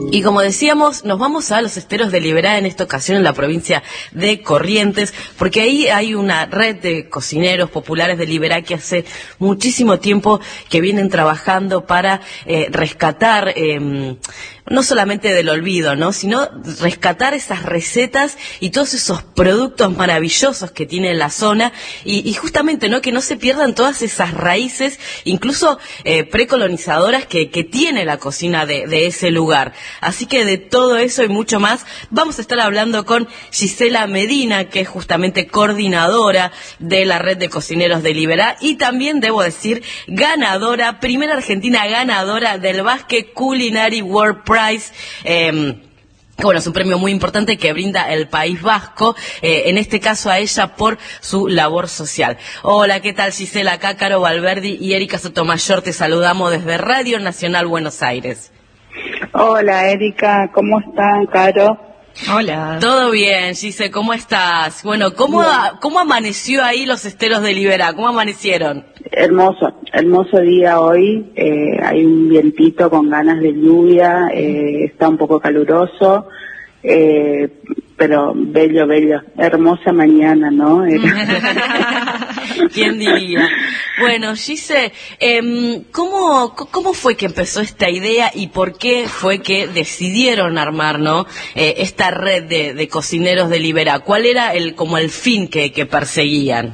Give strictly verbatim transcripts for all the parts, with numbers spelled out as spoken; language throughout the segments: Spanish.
Y como decíamos, nos vamos a los esteros de Liberá, en esta ocasión en la provincia de Corrientes, porque ahí hay una red de cocineros populares de Liberá que hace muchísimo tiempo que vienen trabajando para eh, rescatar, eh, no solamente del olvido, ¿no?, sino rescatar esas recetas y todos esos productos maravillosos que tiene la zona y, y justamente, ¿no?, que no se pierdan todas esas raíces, incluso eh, precolonizadoras que, que tiene la cocina de, de ese lugar. Así que de todo eso y mucho más vamos a estar hablando con Gisela Medina, que es justamente coordinadora de la red de cocineros de Liberá y también, debo decir, ganadora, primera argentina ganadora del Basque Culinary World Prize. Eh, Bueno, es un premio muy importante que brinda el País Vasco, eh, en este caso a ella por su labor social. Hola, ¿qué tal, Gisela? Acá Caro Valverdi y Erika Sotomayor te saludamos desde Radio Nacional Buenos Aires. Hola, Erika, ¿cómo están, Caro? Hola. Todo bien, Gise, ¿cómo estás? Bueno, ¿cómo, ¿cómo amaneció ahí los esteros de Liberá? ¿Cómo amanecieron? Hermoso, hermoso día hoy, eh, hay un vientito con ganas de lluvia, eh, está un poco caluroso, eh, pero bello, bello, hermosa mañana, ¿no? ¿Quién diría? Bueno, Gise, eh, ¿cómo, ¿cómo fue que empezó esta idea y por qué fue que decidieron armar, ¿no?, eh, esta red de, de cocineros de Liberá? ¿Cuál era el como el fin que, que perseguían?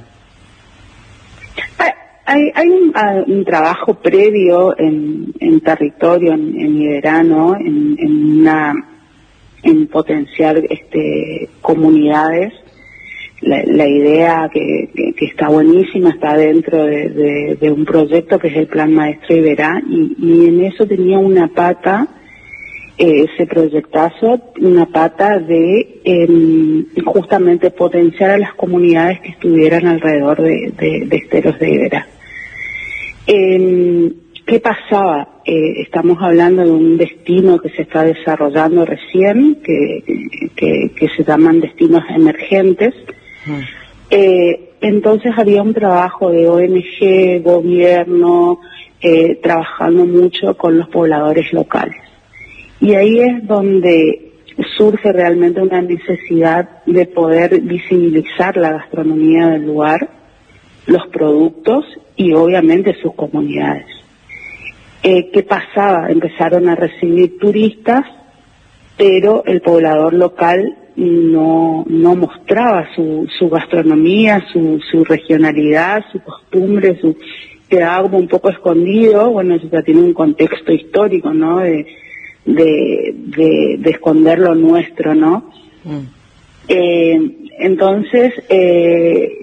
Hay, hay un, un trabajo previo en, en territorio, en, en Liberá, ¿no?, en, en, una, en potenciar este, comunidades. La, la idea que, que, que está buenísima está dentro de, de, de un proyecto que es el Plan Maestro Liberá y, y en eso tenía una pata, eh, ese proyectazo, una pata de eh, justamente potenciar a las comunidades que estuvieran alrededor de, de, de esteros de Liberá. Eh, ¿Qué pasaba? Eh, estamos hablando de un destino que se está desarrollando recién, que, que, que se llaman destinos emergentes. Eh, entonces había un trabajo de O N G, gobierno, eh, trabajando mucho con los pobladores locales. Y ahí es donde surge realmente una necesidad de poder visibilizar la gastronomía del lugar, los productos y obviamente sus comunidades. Eh, ¿Qué pasaba? Empezaron a recibir turistas, pero el poblador local no no mostraba su, su gastronomía, su, su regionalidad, su costumbre, su quedaba como un poco escondido. Bueno, eso ya tiene un contexto histórico, ¿no?, de de, de, de esconder lo nuestro, ¿no? Mm. Eh, entonces, eh,